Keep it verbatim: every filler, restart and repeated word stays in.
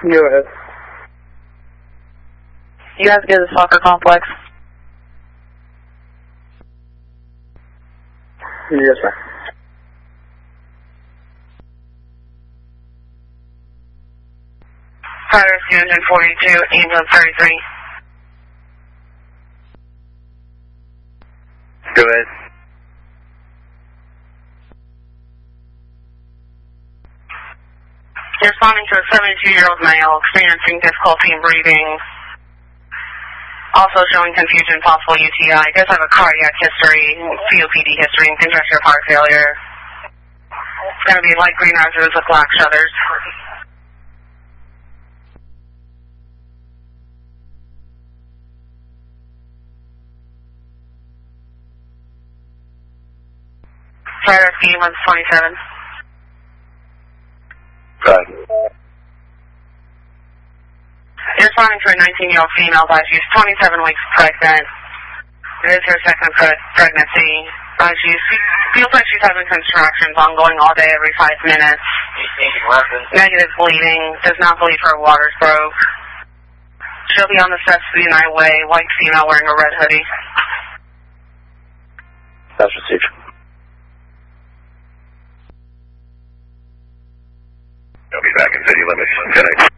Go ahead. You guys get to the soccer complex? Yes, sir. Fire Rescue Engine forty-two, ambulance thirty-three. Go ahead. You're responding to a seventy-two-year-old male experiencing difficulty in breathing, also showing confusion, possible U T I. Does have a cardiac history, C O P D history, and congestive heart failure. It's going to be light green risers with black shutters. Fire Rescue one twenty-seven. Right. You're responding to a nineteen-year-old female by she's twenty-seven weeks pregnant. It is her second pre pregnancy. Uh, she feels like she's having contractions ongoing all day, every five minutes. Negative bleeding. Does not believe her waters broke. She'll be on the steps of the United Way. White female wearing a red hoodie. That's received. I'll be back in city limits. Good night.